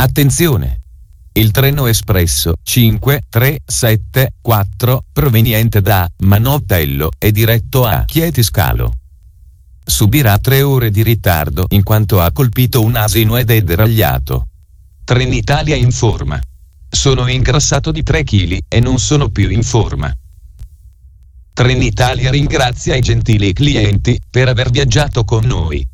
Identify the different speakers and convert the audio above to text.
Speaker 1: Attenzione! Il treno espresso 5374, proveniente da Manottello e diretto a Chieti-Scalo, subirà 3 ore di ritardo in quanto ha colpito un asino ed è deragliato. Trenitalia informa: sono ingrassato di 3 kg e non sono più in forma. Trenitalia ringrazia i gentili clienti per aver viaggiato con noi.